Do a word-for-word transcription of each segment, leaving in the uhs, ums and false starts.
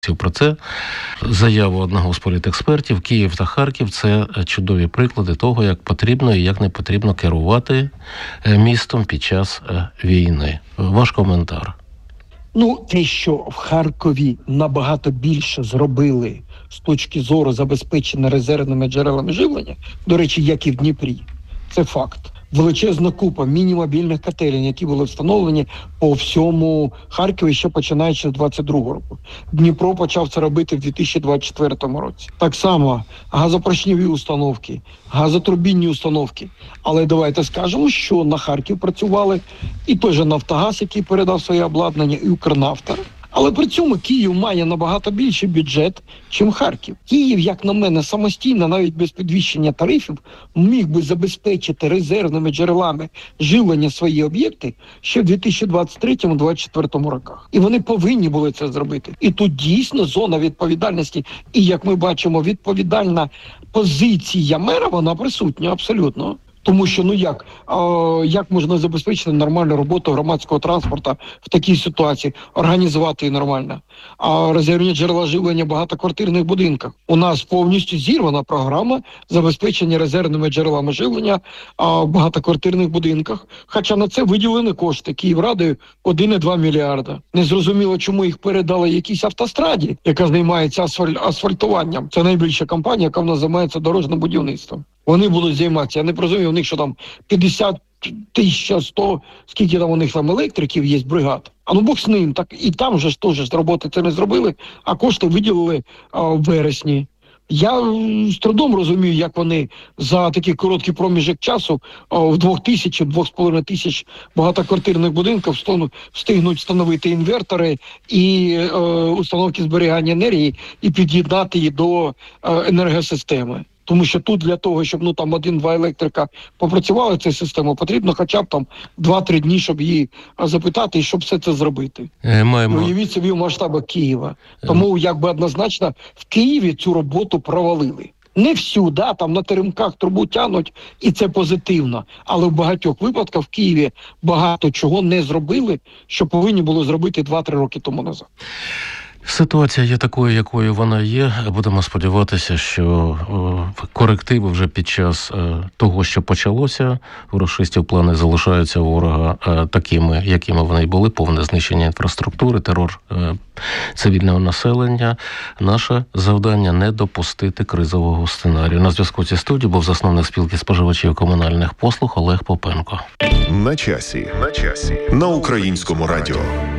Про це заяву одного з політекспертів. Київ та Харків – це чудові приклади того, як потрібно і як не потрібно керувати містом під час війни. Ваш коментар. Ну, те, що в Харкові набагато більше зробили з точки зору забезпечення резервними джерелами живлення, до речі, як і в Дніпрі, це факт. Величезна купа міні-мобільних котелень, які були встановлені по всьому Харкові ще починаючи з двадцять другого року. Дніпро почав це робити в дві тисячі двадцять четвертому році. Так само газопоршневі установки, газотурбінні установки. Але давайте скажемо, що на Харків працювали і той же Нафтогаз, який передав своє обладнання, і Укрнафта. Але при цьому Київ має набагато більший бюджет, чим Харків. Київ, як на мене, самостійно, навіть без підвищення тарифів, міг би забезпечити резервними джерелами живлення свої об'єкти ще в дві тисячі двадцять третьому - двадцять четвертому роках. І вони повинні були це зробити. І тут дійсно зона відповідальності, і, як ми бачимо, відповідальна позиція мера, вона присутня абсолютно. Тому що, ну як, е, як можна забезпечити нормальну роботу громадського транспорту в такій ситуації, організувати її нормально? А резервні джерела живлення в багатоквартирних будинках. У нас повністю зірвана програма забезпечення резервними джерелами живлення а, в багатоквартирних будинках. Хоча на це виділені кошти Київрадою один цілих два мільярда. Незрозуміло, чому їх передали якійсь автостраді, яка займається асфаль... асфальтуванням. Це найбільша компанія, яка в нас займається дорожнім будівництвом. Вони будуть займатися. Я не розумію, у них що там п'ятдесят тисяч, сто, скільки там у них там електриків є, бригад. А ну Бог з ним, так і там же ж теж з роботи це не зробили, а кошти виділили а, в вересні. Я з трудом розумію, як вони за такий короткий проміжок часу а, в двох тисяч, двох з половиною тисяч багатоквартирних будинків встигнуть встановити інвертори і е, установки зберігання енергії і під'єднати її до е, енергосистеми. Тому що тут для того, щоб ну там один-два електрика попрацювали цю систему, потрібно хоча б там два-три дні, щоб її запитати і щоб все це зробити. Е, маємо... Уявіть собі в масштабах Києва. Тому якби однозначно в Києві цю роботу провалили. Не всю, да, там на теремках трубу тянуть, і це позитивно. Але в багатьох випадках в Києві багато чого не зробили, що повинні були зробити два-три роки тому назад. Ситуація є такою, якою вона є. Будемо сподіватися, що о, корективи вже під час е, того, що почалося, у рашистів плани залишаються у ворога е, такими, якими вони й були, повне знищення інфраструктури, терор е, цивільного населення. Наше завдання – не допустити кризового сценарію. На зв'язку зі студією був засновник спілки споживачів комунальних послуг Олег Попенко. На часі. На часі. На Українському радіо.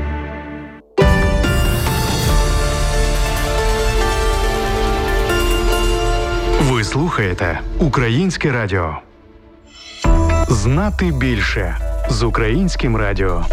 Ви слухаєте Українське радіо. Знати більше з Українським радіо.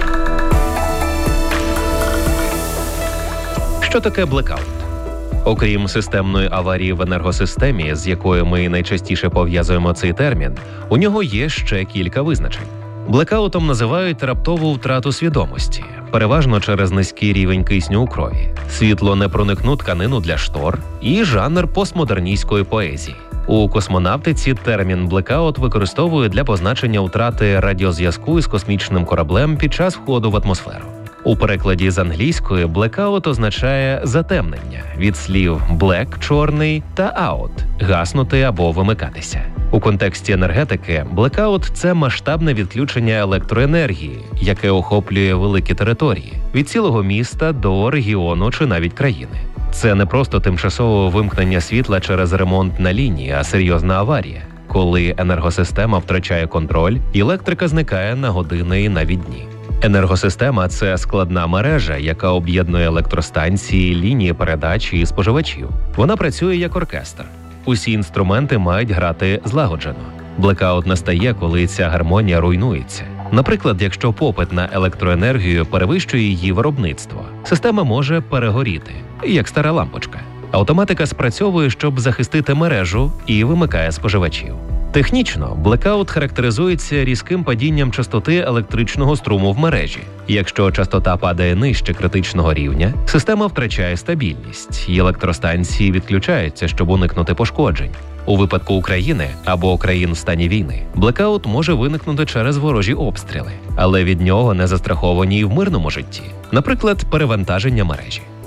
Що таке блекаут? Окрім системної аварії в енергосистемі, з якою ми найчастіше пов'язуємо цей термін, у нього є ще кілька визначень. Блекаутом називають раптову втрату свідомості, переважно через низький рівень кисню у крові, світлонепроникну тканину для штор і жанр постмодерністської поезії. У космонавтиці термін «блекаут» використовують для позначення втрати радіозв'язку із космічним кораблем під час входу в атмосферу. У перекладі з англійської «блекаут» означає «затемнення» від слів «black» – «чорний» та «out» – «гаснути» або «вимикатися». У контексті енергетики блекаут – це масштабне відключення електроенергії, яке охоплює великі території – від цілого міста до регіону чи навіть країни. Це не просто тимчасове вимкнення світла через ремонт на лінії, а серйозна аварія, коли енергосистема втрачає контроль і електрика зникає на години і навіть дні. Енергосистема – це складна мережа, яка об'єднує електростанції, лінії передачі і споживачів. Вона працює як оркестр. Усі інструменти мають грати злагоджено. Блекаут настає, коли ця гармонія руйнується. Наприклад, якщо попит на електроенергію перевищує її виробництво, система може перегоріти, як стара лампочка. Автоматика спрацьовує, щоб захистити мережу, і вимикає споживачів. Технічно, блекаут характеризується різким падінням частоти електричного струму в мережі. Якщо частота падає нижче критичного рівня, система втрачає стабільність, і електростанції відключаються, щоб уникнути пошкоджень. У випадку України або країн в стані війни, блекаут може виникнути через ворожі обстріли, але від нього не застраховані і в мирному житті. Наприклад, перевантаження мережі.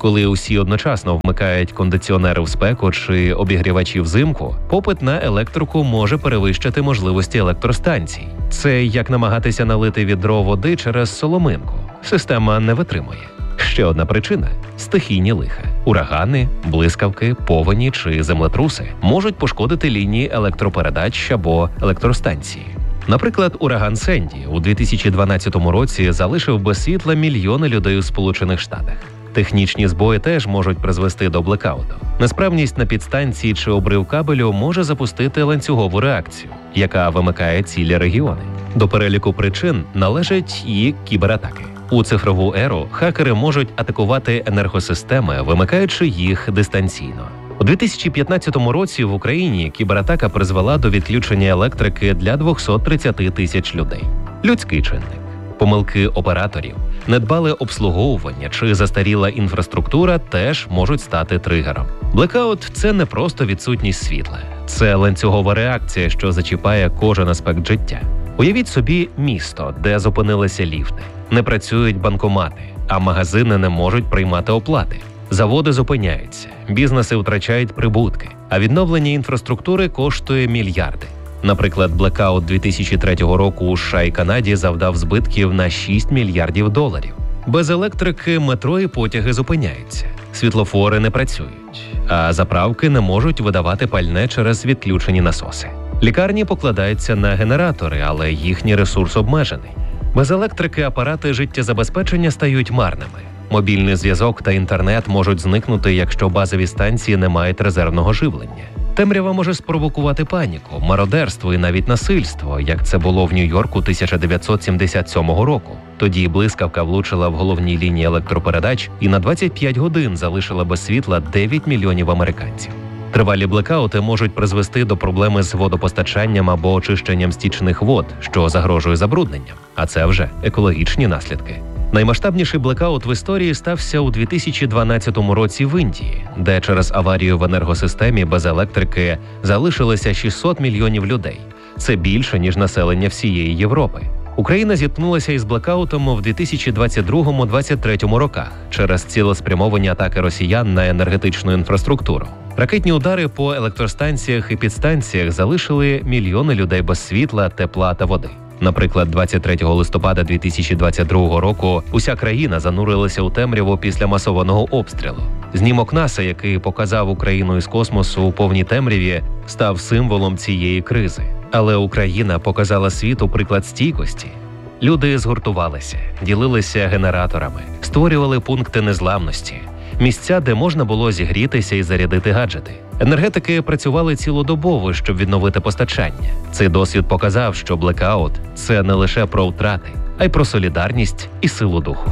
Коли усі одночасно вмикають кондиціонери в спеку чи обігрівачі взимку, попит на електрику може перевищити можливості електростанцій. Це як намагатися налити відро води через соломинку. Система не витримує. Ще одна причина – стихійні лиха. Урагани, блискавки, повені чи землетруси можуть пошкодити лінії електропередач або електростанції. Наприклад, ураган Сенді у дві тисячі дванадцятому році залишив без світла мільйони людей у Сполучених Штатах. Технічні збої теж можуть призвести до блекауту. Несправність на підстанції чи обрив кабелю може запустити ланцюгову реакцію, яка вимикає цілі регіони. До переліку причин належать і кібератаки. У цифрову еру хакери можуть атакувати енергосистеми, вимикаючи їх дистанційно. У дві тисячі п'ятнадцятому році в Україні кібератака призвела до відключення електрики для двісті тридцять тисяч людей. Людський чинник. Помилки операторів, недбале обслуговування чи застаріла інфраструктура теж можуть стати тригером. Блекаут – це не просто відсутність світла. Це ланцюгова реакція, що зачіпає кожен аспект життя. Уявіть собі місто, де зупинилися ліфти. Не працюють банкомати, а магазини не можуть приймати оплати. Заводи зупиняються, бізнеси втрачають прибутки, а відновлення інфраструктури коштує мільярди. Наприклад, блекаут дві тисячі третього року у США і Канаді завдав збитків на шість мільярдів доларів. Без електрики метро і потяги зупиняються, світлофори не працюють, а заправки не можуть видавати пальне через відключені насоси. Лікарні покладаються на генератори, але їхній ресурс обмежений. Без електрики апарати життєзабезпечення стають марними. Мобільний зв'язок та інтернет можуть зникнути, якщо базові станції не мають резервного живлення. Темрява може спровокувати паніку, мародерство і навіть насильство, як це було в Нью-Йорку тисяча дев'ятсот сімдесят сьомого року. Тоді блискавка влучила в головній лінії електропередач і на двадцять п'ять годин залишила без світла дев'ять мільйонів американців. Тривалі блекаути можуть призвести до проблеми з водопостачанням або очищенням стічних вод, що загрожує забрудненням. А це вже екологічні наслідки. Наймасштабніший блекаут в історії стався у дві тисячі дванадцятому році в Індії, де через аварію в енергосистемі без електрики залишилося шістсот мільйонів людей. Це більше, ніж населення всієї Європи. Україна зіткнулася із блекаутом в дві тисячі двадцять другому - двадцять третьому роках через цілеспрямовані атаки росіян на енергетичну інфраструктуру. Ракетні удари по електростанціях і підстанціях залишили мільйони людей без світла, тепла та води. Наприклад, двадцять третього листопада дві тисячі двадцять другого року уся країна занурилася у темряву після масованого обстрілу. Знімок НАСА, який показав Україну із космосу у повній темряві, став символом цієї кризи. Але Україна показала світу приклад стійкості. Люди згуртувалися, ділилися генераторами, створювали пункти незламності, місця, де можна було зігрітися і зарядити гаджети. Енергетики працювали цілодобово, щоб відновити постачання. Цей досвід показав, що блекаут – це не лише про втрати, а й про солідарність і силу духу.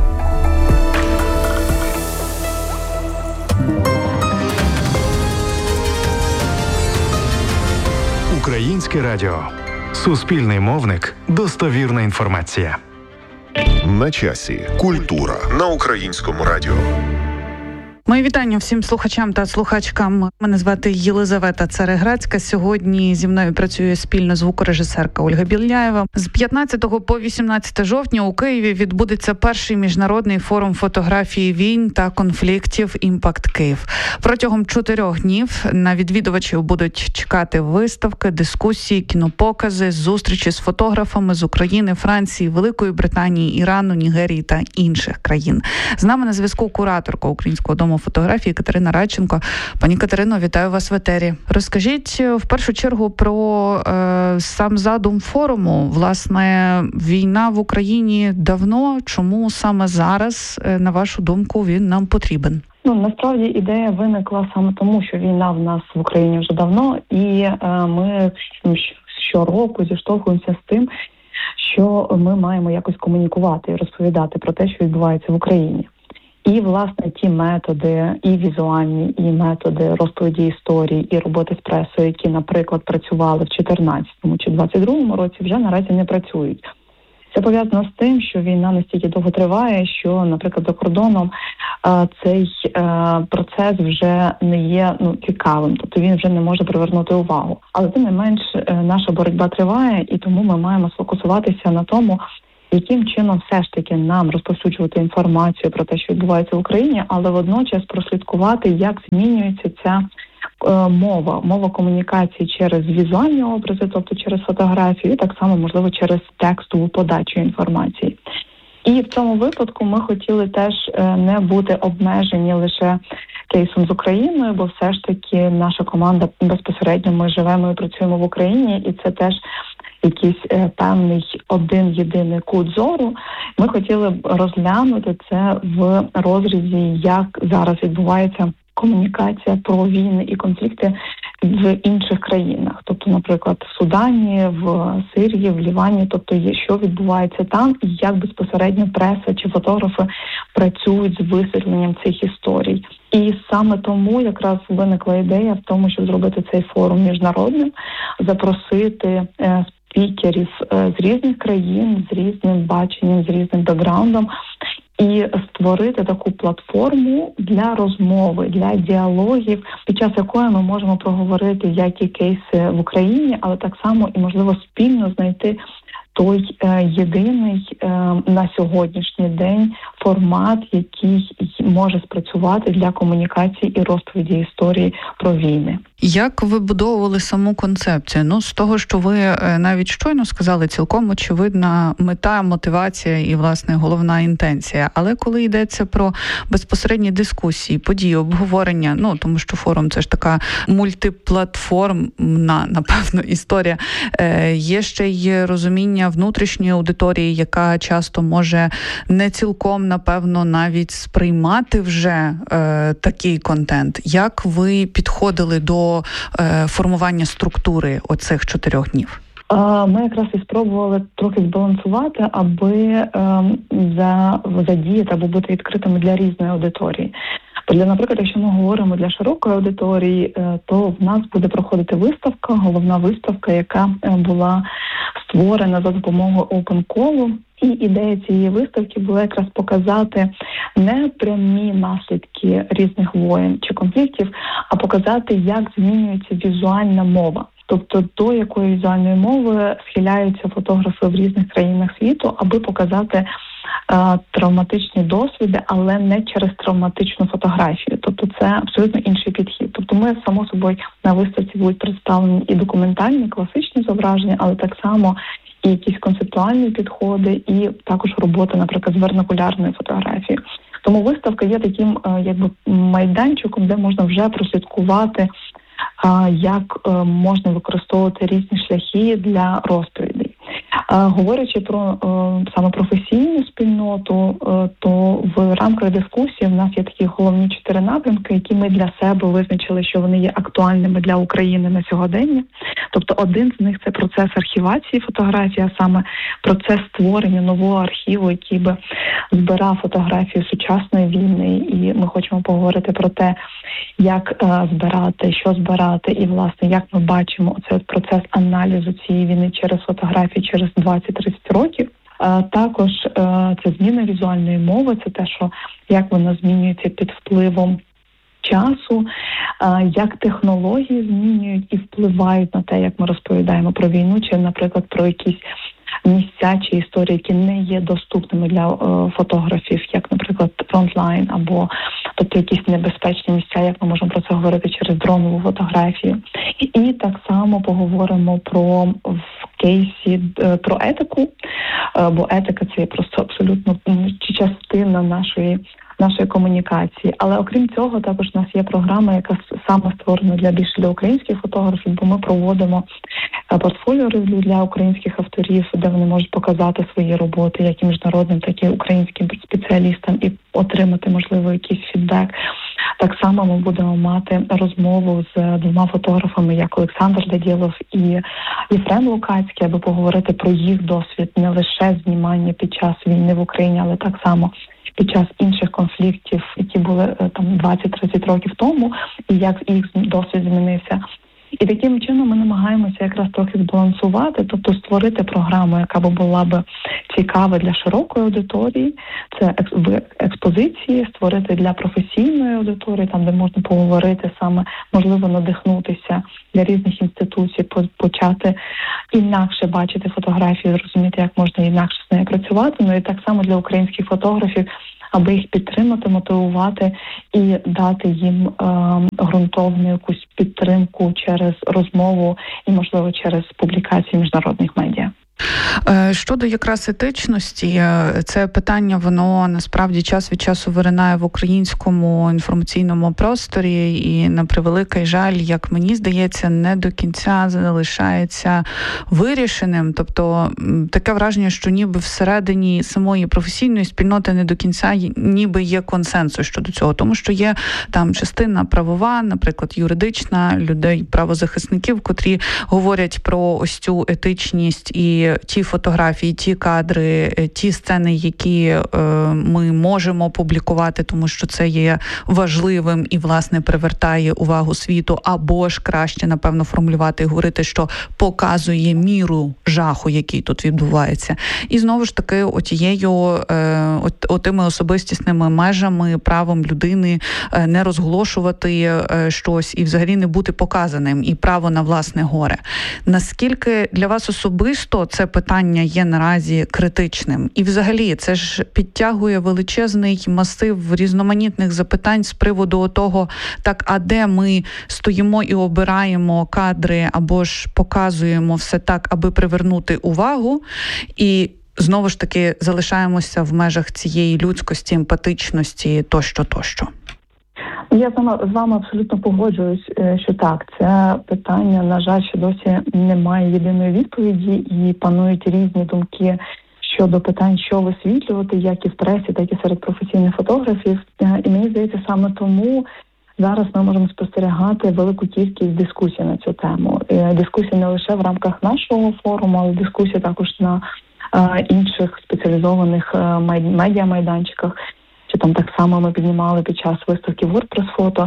Українське радіо. Суспільний мовник. Достовірна інформація. На часі. Культура на Українському радіо. Мої вітання всім слухачам та слухачкам. Мене звати Єлизавета Цареградська. Сьогодні зі мною працює спільно звукорежисерка Ольга Біляєва. З п'ятнадцятого по вісімнадцяте жовтня у Києві відбудеться перший міжнародний форум фотографії війн та конфліктів «Імпакт Київ». Протягом чотирьох днів на відвідувачів будуть чекати виставки, дискусії, кінопокази, зустрічі з фотографами з України, Франції, Великої Британії, Ірану, Нігерії та інших країн. З нами на зв'язку кураторка Українського дому фотографії Катерина Радченко. Пані Катерино, вітаю вас в етері. Розкажіть в першу чергу про е, сам задум форуму. Власне, війна в Україні давно. Чому саме зараз, е, на вашу думку, він нам потрібен? Ну, насправді ідея виникла саме тому, що війна в нас в Україні вже давно, і е, ми щороку зіштовхуємося з тим, що ми маємо якось комунікувати і розповідати про те, що відбувається в Україні. І, власне, ті методи, і візуальні, і методи розповіді історії, і роботи з пресою, які, наприклад, працювали в чотирнадцятому чи двадцять другому році, вже наразі не працюють. Це пов'язано з тим, що війна настільки довго триває, що, наприклад, за кордоном цей процес вже не є ну, цікавим, тобто він вже не може привернути увагу. Але тим не менш наша боротьба триває, і тому ми маємо сфокусуватися на тому, яким чином все ж таки нам розповсюджувати інформацію про те, що відбувається в Україні, але водночас прослідкувати, як змінюється ця е, мова, мова комунікації через візуальні образи, тобто через фотографію, і так само, можливо, через текстову подачу інформації. І в цьому випадку ми хотіли теж не бути обмежені лише кейсом з Україною, бо все ж таки наша команда безпосередньо, ми живемо і працюємо в Україні, і це теж якийсь е, певний один єдиний кут зору. Ми хотіли б розглянути це в розрізі, як зараз відбувається комунікація про війни і конфлікти в інших країнах. Тобто, наприклад, в Судані, в Сирії, в Лівані, тобто є, що відбувається там, і як безпосередньо преса чи фотографи працюють з висвітленням цих історій. І саме тому якраз виникла ідея в тому, щоб зробити цей форум міжнародним, запросити е, спікерів е, з різних країн, з різним баченням, з різним бекграундом, і створити таку платформу для розмови, для діалогів, під час якої ми можемо проговорити як і кейси в Україні, але так само і, можливо, спільно знайти той е, єдиний е, на сьогоднішній день формат, який може спрацювати для комунікації і розповіді історії про війни. Як ви будовували саму концепцію? Ну, з того, що ви навіть щойно сказали, цілком очевидна мета, мотивація і, власне, головна інтенція. Але коли йдеться про безпосередні дискусії, події, обговорення, ну, тому що форум – це ж така мультиплатформна, напевно, історія, е, є ще й розуміння внутрішньої аудиторії, яка часто може не цілком, напевно, навіть сприймати вже е, такий контент. Як ви підходили до формування структури оцих чотирьох днів? Ми якраз і спробували трохи збалансувати, аби задіяти або бути відкритими для різної аудиторії. Для, наприклад, якщо ми говоримо для широкої аудиторії, то в нас буде проходити виставка, головна виставка, яка була створена за допомогою Open Call. І ідея цієї виставки була якраз показати не прямі наслідки різних воєн чи конфліктів, а показати, як змінюється візуальна мова. Тобто до якої візуальної мови схиляються фотографи в різних країнах світу, аби показати е, травматичні досвіди, але не через травматичну фотографію. Тобто це абсолютно інший підхід. Тобто ми, само собою, на виставці будуть представлені і документальні, класичні зображення, але так само і якісь концептуальні підходи, і також робота, наприклад, з вернакулярною фотографією. Тому виставка є таким якби майданчиком, де можна вже прослідкувати, як можна використовувати різні шляхи для розповідей. Говорячи про саме професійну спільноту, то в рамках дискусії в нас є такі головні чотири напрямки, які ми для себе визначили, що вони є актуальними для України на сьогодення. Тобто один з них – це процес архівації фотографії, а саме процес створення нового архіву, який би збирав фотографію сучасної війни. І ми хочемо поговорити про те, як е, збирати, що збирати, і, власне, як ми бачимо цей процес аналізу цієї війни через фотографії через двадцять-тридцять років. Е, також е, це зміна візуальної мови, це те, що як вона змінюється під впливом часу, як технології змінюють і впливають на те, як ми розповідаємо про війну, чи, наприклад, про якісь місця чи історії, які не є доступними для е, фотографів, як, наприклад, фронтлайн, або тобто якісь небезпечні місця, як ми можемо про це говорити через дронову фотографію. І так само поговоримо про в кейсі е, про етику, е, бо етика – це просто абсолютно частина нашої нашої комунікації. Але окрім цього, також у нас є програма, яка саме створена для більше для українських фотографів, бо ми проводимо портфоліо-рев'ю для українських авторів, де вони можуть показати свої роботи, як і міжнародним, так і українським спеціалістам, і отримати, можливо, якийсь фідбек. Так само ми будемо мати розмову з двома фотографами, як Олександр Дадєлов і Єфрем Лукацький, аби поговорити про їх досвід не лише знімання під час війни в Україні, але так само під час інших конфліктів, які були там двадцять-тридцять років тому, і як їх досвід змінився. І таким чином ми намагаємося якраз трохи збалансувати, тобто створити програму, яка б була б цікава для широкої аудиторії, це в експозиції, створити для професійної аудиторії, там, де можна поговорити саме, можливо, надихнутися для різних інституцій, почати інакше бачити фотографію, зрозуміти, як можна інакше з нею працювати. Ну і так само для українських фотографів, аби їх підтримати, мотивувати і дати їм е, ґрунтовну якусь підтримку через розмову і, можливо, через публікації міжнародних медіа. Щодо якраз етичності, це питання, воно насправді час від часу виринає в українському інформаційному просторі і, на превеликий жаль, як мені здається, не до кінця залишається вирішеним. Тобто таке враження, що ніби всередині самої професійної спільноти не до кінця ніби є консенсус щодо цього, тому що є там частина правова, наприклад, юридична, людей, правозахисників, котрі говорять про ось цю етичність і ті фотографії, ті кадри, ті сцени, які е, ми можемо публікувати, тому що це є важливим і, власне, привертає увагу світу, або ж краще, напевно, формулювати і говорити, що показує міру жаху, який тут відбувається. І знову ж таки, отією, е, от, отими особистісними межами, правом людини е, не розголошувати е, щось і взагалі не бути показаним, і право на власне горе. Наскільки для вас особисто це питання є наразі критичним? І взагалі це ж підтягує величезний масив різноманітних запитань з приводу того, так, а де ми стоїмо і обираємо кадри або ж показуємо все так, аби привернути увагу, і знову ж таки залишаємося в межах цієї людськості, емпатичності тощо, тощо. Я з вами абсолютно погоджуюсь, що так, це питання, на жаль, що досі немає єдиної відповіді і панують різні думки щодо питань, що висвітлювати, як і в пресі, так і серед професійних фотографів. І мені здається, саме тому зараз ми можемо спостерігати велику кількість дискусій на цю тему. Дискусії не лише в рамках нашого форуму, але дискусії також на інших спеціалізованих медіамайданчиках. Чи там так само ми піднімали під час виставки WordPress-фото,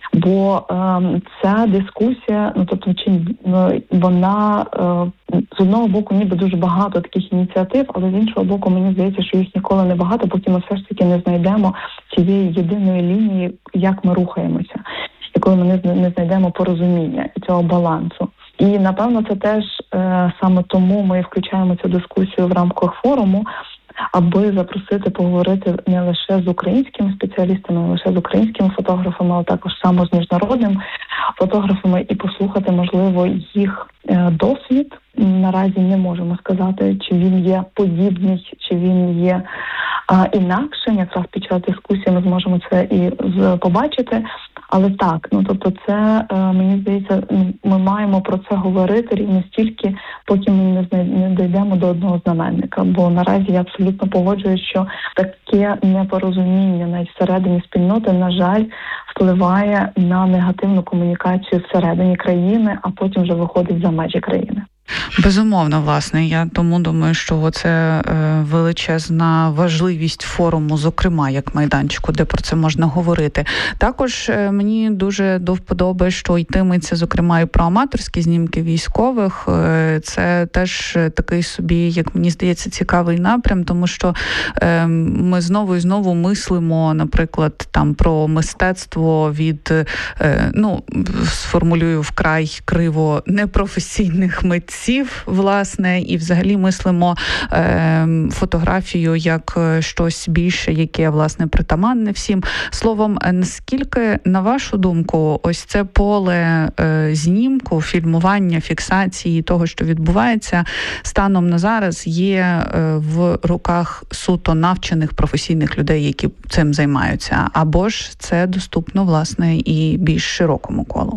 бо е, ця дискусія, ну тобто, чи ну, вона е, з одного боку ніби дуже багато таких ініціатив, але з іншого боку, мені здається, що їх ніколи не багато, поки ми все ж таки не знайдемо цієї єдиної лінії, як ми рухаємося, якою ми не, не знайдемо порозуміння і цього балансу. І, напевно, це теж е, саме тому ми включаємо цю дискусію в рамках форуму, аби запросити поговорити не лише з українськими спеціалістами, не лише з українськими фотографами, але також само з міжнародними фотографами і послухати, можливо, їх досвід. Наразі не можемо сказати, чи він є подібний, чи він є а, інакшим. Якраз під час дискусії ми зможемо це і з, побачити. Але так, ну тобто це, е, мені здається, ми маємо про це говорити рівно стільки, поки ми не, знай, не дійдемо до одного знаменника. Бо наразі я абсолютно погоджуюсь, що таке непорозуміння навіть всередині спільноти, на жаль, впливає на негативну комунікацію всередині країни, а потім вже виходить за межі країни. Безумовно, власне, я тому думаю, що це е, величезна важливість форуму, зокрема, як майданчику, де про це можна говорити. Також е, мені дуже до вподоби, що йтиметься, зокрема, і про аматорські знімки військових. Е, це теж такий собі, як мені здається, цікавий напрям, тому що е, ми знову і знову мислимо, наприклад, там про мистецтво від, е, ну, сформулюю вкрай криво, непрофесійних митців, власне, і взагалі мислимо е, фотографію як щось більше, яке, власне, притаманне всім. Словом, наскільки, на вашу думку, ось це поле е, знімку, фільмування, фіксації того, що відбувається, станом на зараз є е, в руках суто навчених професійних людей, які цим займаються, або ж це доступно, власне, і більш широкому колу?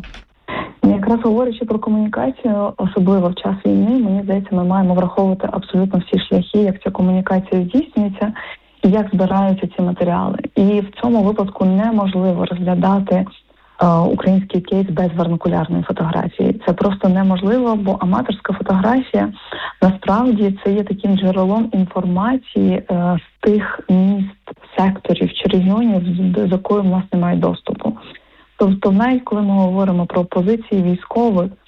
Якраз говорячи про комунікацію, особливо в час війни, мені здається, ми маємо враховувати абсолютно всі шляхи, як ця комунікація здійснюється і як збираються ці матеріали. І в цьому випадку неможливо розглядати е, український кейс без вернокулярної фотографії. Це просто неможливо, бо аматорська фотографія насправді це є таким джерелом інформації е, з тих міст, секторів чи регіонів, до якої в нас немає доступу. Тобто, навіть коли ми говоримо про позиції військових,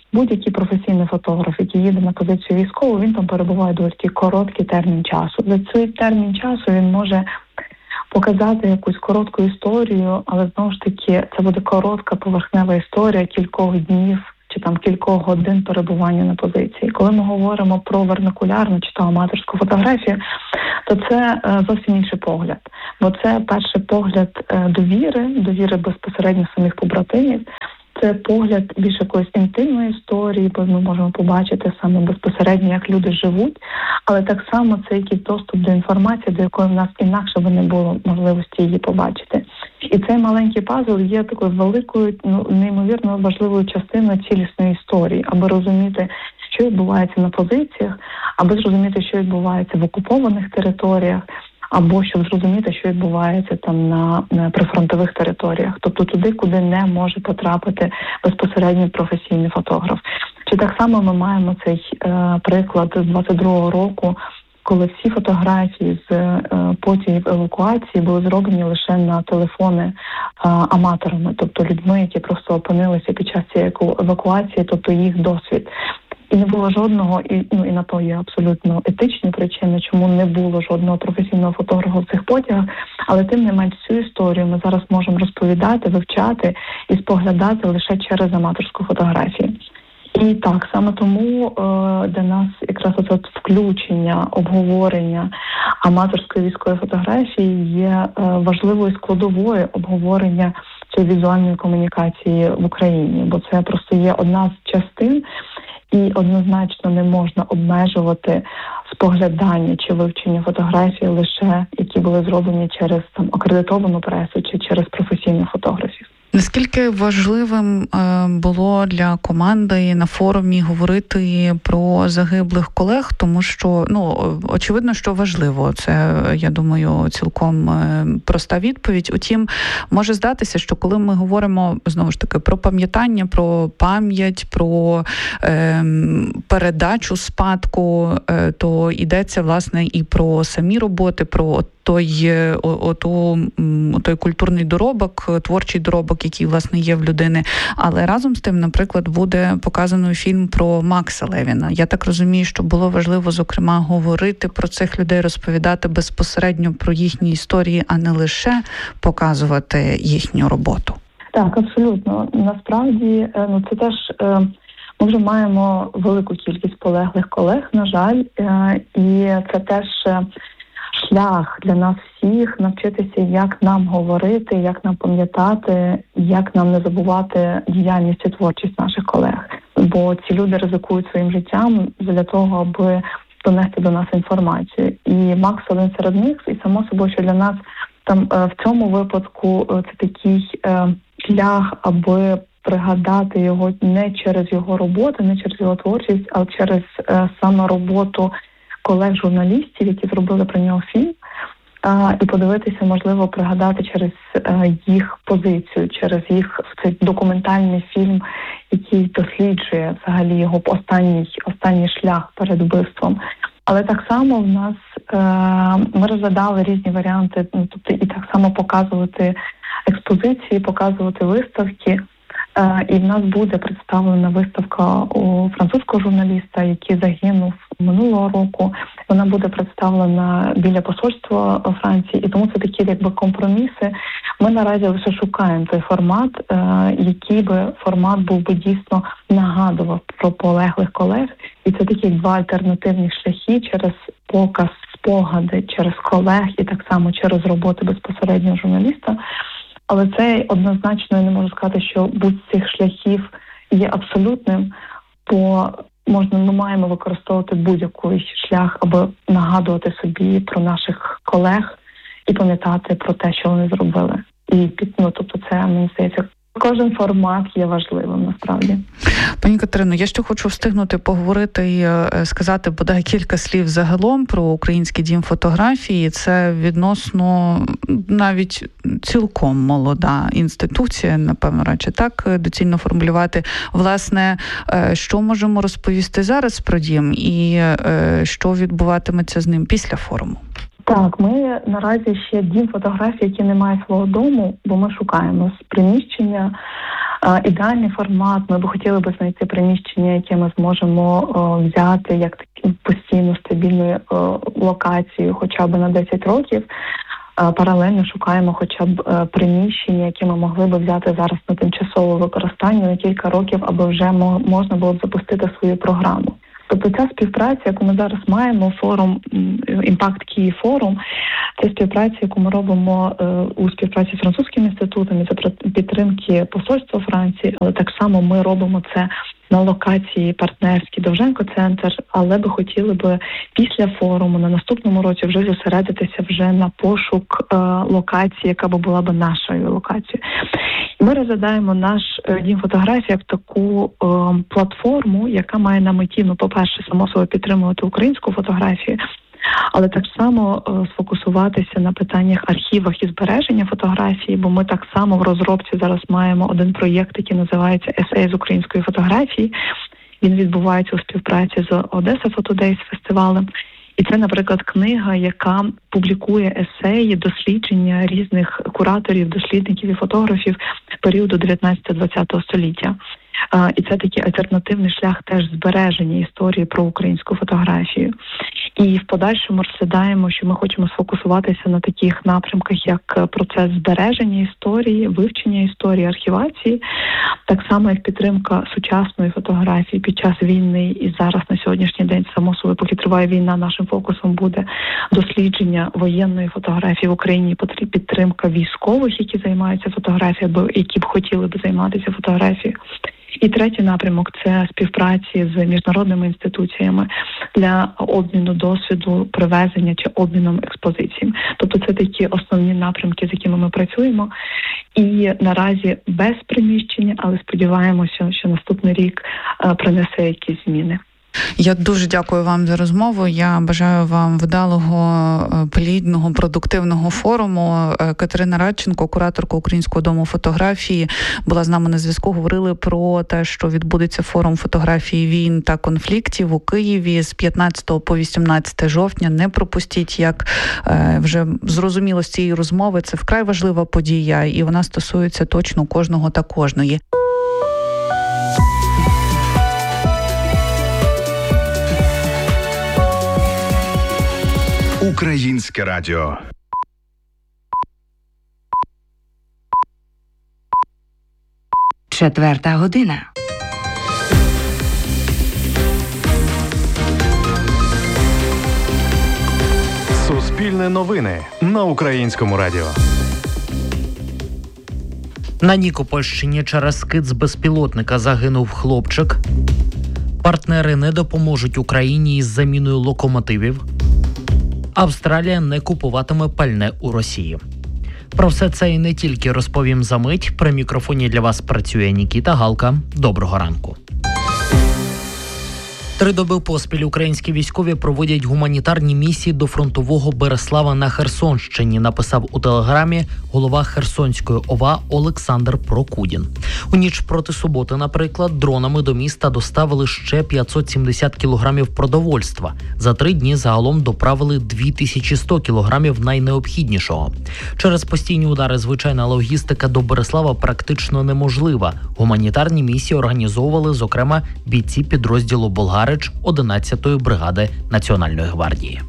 Будь-який професійний фотограф, який їде на позицію військову, він там перебуває доволі короткий термін часу. За цей термін часу він може показати якусь коротку історію, але знову ж таки це буде коротка поверхнева історія кількох днів чи там кількох годин перебування на позиції. Коли ми говоримо про вернакулярну чи то аматорську фотографію, то це е, зовсім інший погляд. Бо це перший погляд е, довіри, довіри безпосередньо самих побратимів. Це погляд більш якоїсь інтимної історії, бо ми можемо побачити саме безпосередньо, як люди живуть, але так само це якийсь доступ до інформації, до якої в нас інакше би не було можливості її побачити. І цей маленький пазл є такою великою, ну, неймовірно важливою частиною цілісної історії, аби розуміти, що відбувається на позиціях, аби зрозуміти, що відбувається в окупованих територіях, або щоб зрозуміти, що відбувається там на, на прифронтових територіях, тобто туди, куди не може потрапити безпосередньо професійний фотограф. Чи так само ми маємо цей е, приклад з двадцять другого року, коли всі фотографії з е, потягів евакуації були зроблені лише на телефони е, аматорами, тобто людьми, які просто опинилися під час цієї евакуації, тобто їх досвід. І не було жодного, і, ну, і на то є абсолютно етичні причини, чому не було жодного професійного фотографа в цих потягах, але тим не менш цю історію ми зараз можемо розповідати, вивчати і споглядати лише через аматорську фотографію. І так, саме тому е, для нас якраз оце включення, обговорення аматорської військової фотографії є е, важливою складовою обговорення цієї візуальної комунікації в Україні, бо це просто є одна з частин, і однозначно не можна обмежувати споглядання чи вивчення фотографій лише, які були зроблені через там акредитовану пресу чи через професійних фотографів. Наскільки важливим було для команди на форумі говорити про загиблих колег, тому що, ну, очевидно, що важливо. Це, я думаю, цілком проста відповідь. Утім, може здатися, що коли ми говоримо, знову ж таки, про пам'ятання, про пам'ять, про е, передачу спадку, е, то йдеться, власне, і про самі роботи, про той, оту, той культурний доробок, творчий доробок, який, власне, є в людини. Але разом з тим, наприклад, буде показано фільм про Макса Левіна. Я так розумію, що було важливо, зокрема, говорити про цих людей, розповідати безпосередньо про їхні історії, а не лише показувати їхню роботу. Так, абсолютно. Насправді, ну, це теж... Ми вже маємо велику кількість полеглих колег, на жаль, і це теж шлях для нас всіх навчитися, як нам говорити, як нам пам'ятати, як нам не забувати діяльність і творчість наших колег. Бо ці люди ризикують своїм життям для того, аби донести до нас інформацію. І Макс один серед них, і само собою, що для нас там в цьому випадку це такий шлях, аби пригадати його не через його роботу, не через його творчість, а через саме роботу колег-журналістів, які зробили про нього фільм, а, і подивитися, можливо, пригадати через а, їх позицію, через їх цей документальний фільм, який досліджує взагалі його останній, останній шлях перед вбивством. Але так само в нас а, ми розглядали різні варіанти, ну, тобто і так само показувати експозиції, показувати виставки. І в нас буде представлена виставка у французького журналіста, який загинув минулого року. Вона буде представлена біля посольства Франції, і тому це такі якби компроміси. Ми наразі лише шукаємо той формат, який би формат був би дійсно нагадував про полеглих колег. І це такі два альтернативні шляхи через показ, спогади, через колег і так само через роботи безпосереднього журналіста. Але це однозначно, я не можу сказати, що будь з цих шляхів є абсолютним, бо можна, ми маємо використовувати будь-який шлях, аби нагадувати собі про наших колег і пам'ятати про те, що вони зробили. І під, ну, тобто це, мені здається, кожен формат є важливим, насправді. Пані Катерино, я ще хочу встигнути поговорити і сказати бодай кілька слів загалом про Український дім фотографії. Це відносно навіть цілком молода інституція, напевно, радше так доцільно формулювати. Власне, що можемо розповісти зараз про дім і що відбуватиметься з ним після форуму? Так, ми наразі ще дім фотографії, який не має свого дому, бо ми шукаємо приміщення, Ідеальний формат, ми б хотіли би знайти приміщення, яке ми зможемо взяти як таку постійну стабільну локацію хоча б на десять років. Паралельно шукаємо хоча б приміщення, які ми могли б взяти зараз на тимчасове використання на кілька років, аби вже можна було б запустити свою програму. Тобто ця співпраця, яку ми зараз маємо, форум, Impact Kyiv форум, це співпраця, яку ми робимо у співпраці з французьким інститутом за підтримки посольства Франції, але так само ми робимо це на локації партнерській Довженко-центр, але би хотіли би після форуму на наступному році вже зосередитися вже на пошук е, локації, яка би була б нашою локацією. Ми розглядаємо наш дім фотографії як таку е, платформу, яка має на меті, ну, по-перше, само собою підтримувати українську фотографію, але так само е, сфокусуватися на питаннях архівах і збереження фотографії, бо ми так само в розробці зараз маємо один проєкт, який називається «Есеї з української фотографії». Він відбувається у співпраці з Одеса Фотодейс фестивалем. І це, наприклад, книга, яка публікує есеї, дослідження різних кураторів, дослідників і фотографів періоду дев'ятнадцятого-двадцятого століття. І це такий альтернативний шлях теж збереження історії про українську фотографію. І в подальшому розглядаємо, що ми хочемо сфокусуватися на таких напрямках, як процес збереження історії, вивчення історії, архівації, так само як підтримка сучасної фотографії під час війни. І зараз на сьогоднішній день, само собою, поки триває війна, нашим фокусом буде дослідження воєнної фотографії в Україні, підтримка військових, які займаються фотографією, або які б хотіли б займатися фотографією. І третій напрямок – це співпраці з міжнародними інституціями для обміну досвіду, привезення чи обміном експозицій. Тобто це такі основні напрямки, з якими ми працюємо. І наразі без приміщення, але сподіваємося, що наступний рік принесе якісь зміни. Я дуже дякую вам за розмову. Я бажаю вам вдалого, плідного, продуктивного форуму. Катерина Радченко, кураторка Українського дому фотографії, була з нами на зв'язку. Говорили про те, що відбудеться форум фотографії війн та конфліктів у Києві з п'ятнадцятого по вісімнадцяте жовтня. Не пропустіть, як вже зрозуміло з цієї розмови, це вкрай важлива подія, і вона стосується точно кожного та кожної. Українське радіо. Четверта година. Суспільне новини на Українському радіо. На Нікопольщині через скид з безпілотника загинув хлопчик. Партнери не допоможуть Україні із заміною локомотивів. Австралія не купуватиме пальне у Росії. Про все це і не тільки розповім за мить. При мікрофоні для вас працює Нікіта Галка. Доброго ранку. Три доби поспіль українські військові проводять гуманітарні місії до фронтового Береслава на Херсонщині, написав у телеграмі голова Херсонської ОВА Олександр Прокудін. У ніч проти суботи, наприклад, дронами до міста доставили ще п'ятсот сімдесят кілограмів продовольства. За три дні загалом доправили дві тисячі сто кілограмів найнеобхіднішого. Через постійні удари звичайна логістика до Береслава практично неможлива. Гуманітарні місії організовували, зокрема, бійці підрозділу «Болгарич» одинадцятої бригади Національної гвардії.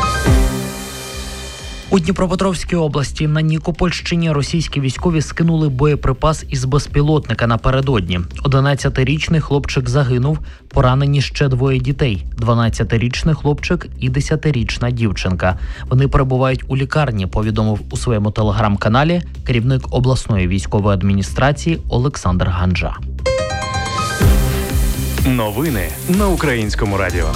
У Дніпропетровській області на Нікопольщині російські військові скинули боєприпас із безпілотника напередодні. одинадцятирічний хлопчик загинув, поранені ще двоє дітей – дванадцятирічний хлопчик і десятирічна дівчинка. Вони перебувають у лікарні, повідомив у своєму телеграм-каналі керівник обласної військової адміністрації Олександр Ганджа. Новини на Українському радіо.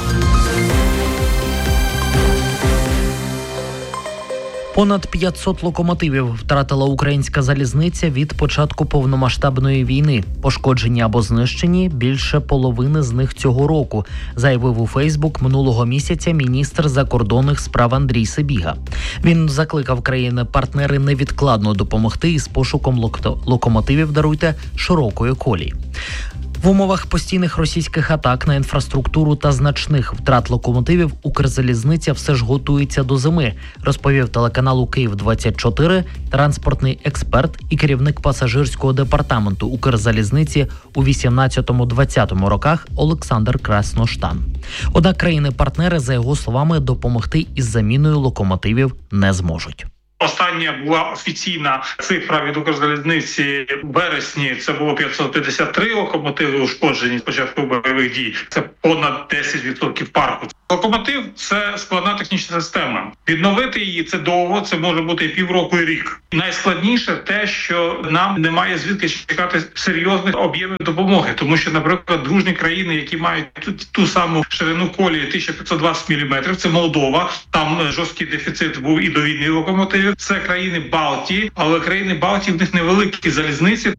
Понад п'ятсот локомотивів втратила українська залізниця від початку повномасштабної війни. Пошкоджені або знищені більше половини з них цього року, заявив у Фейсбук минулого місяця міністр закордонних справ Андрій Сибіга. Він закликав країни-партнери невідкладно допомогти із пошуком лок- локомотивів, даруйте, широкої колії. В умовах постійних російських атак на інфраструктуру та значних втрат локомотивів Укрзалізниця все ж готується до зими, розповів телеканалу Київ двадцять чотири транспортний експерт і керівник пасажирського департаменту Укрзалізниці у вісімнадцятому-двадцятому роках Олександр Красноштан. Однак країни-партнери, за його словами, допомогти із заміною локомотивів не зможуть. Остання була офіційна цифра від Укрзалізниці в березні. Це було п'ятсот п'ятдесят три локомотиви ушкоджені з початку бойових дій. Це понад десять відсотків парку. Локомотив – це складна технічна система. Відновити її – це довго, це може бути і півроку, і рік. Найскладніше те, що нам немає звідки чекати серйозних об'ємів допомоги. Тому що, наприклад, дружні країни, які мають ту, ту саму ширину колії тисяча п'ятсот двадцять міліметрів, це Молдова, там жорсткий дефіцит був і до війни локомотивів. Це країни Балтії, але країни Балтії в них невеликі залізниці.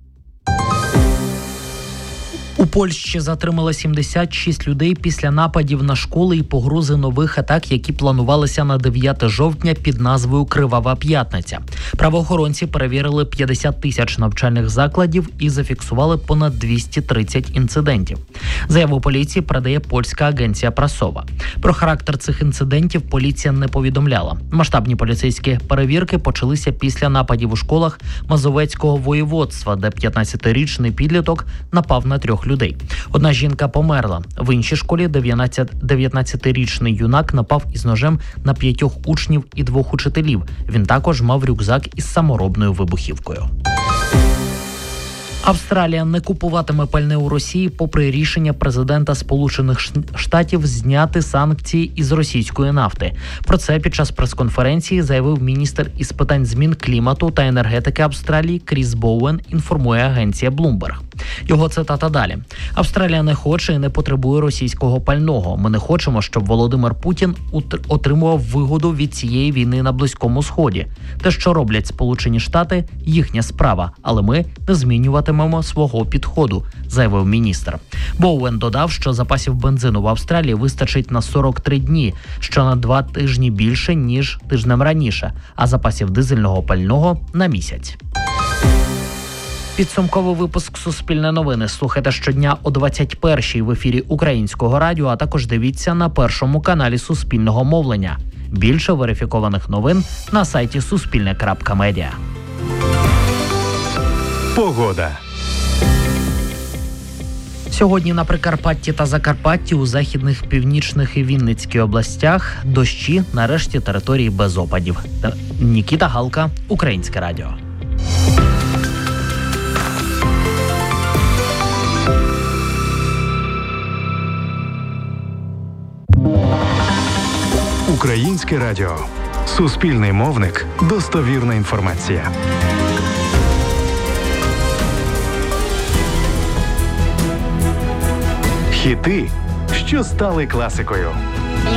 У Польщі затримали сімдесят шість людей після нападів на школи і погрози нових атак, які планувалися на дев'яте жовтня під назвою «Кривава п'ятниця». Правоохоронці перевірили п'ятдесят тисяч навчальних закладів і зафіксували понад двісті тридцять інцидентів. Заяву поліції передає польська агенція Прасова. Про характер цих інцидентів поліція не повідомляла. Масштабні поліцейські перевірки почалися після нападів у школах Мазовецького воєводства, де п'ятнадцятирічний підліток напав на трьох людей. Одна жінка померла. В іншій школі дев'ятнадцятирічний юнак напав із ножем на п'ятьох учнів і двох учителів. Він також мав рюкзак із саморобною вибухівкою. Австралія не купуватиме пальне у Росії попри рішення президента Сполучених Штатів зняти санкції із російської нафти. Про це під час прес-конференції заявив міністр із питань змін клімату та енергетики Австралії Кріс Боуен, інформує агенція Bloomberg. Його цитата далі. «Австралія не хоче і не потребує російського пального. Ми не хочемо, щоб Володимир Путін отримував вигоду від цієї війни на Близькому Сході. Те, що роблять Сполучені Штати, їхня справа, але ми не змінюватимемо свого підходу», заявив міністр. Боуен додав, що запасів бензину в Австралії вистачить на сорок три дні, що на два тижні більше, ніж тижнем раніше, а запасів дизельного пального – на місяць. Підсумковий випуск «Суспільне новини» слухайте щодня о двадцять першій в ефірі Українського радіо, а також дивіться на першому каналі Суспільного мовлення. Більше верифікованих новин на сайті суспільне крапка медіа. Погода. Сьогодні на Прикарпатті та Закарпатті, у західних, північних і Вінницькій областях дощі, на решті території без опадів. Нікіта Галка, Українське радіо. Українське радіо. Суспільний мовник. Достовірна інформація. Хіти, що стали класикою.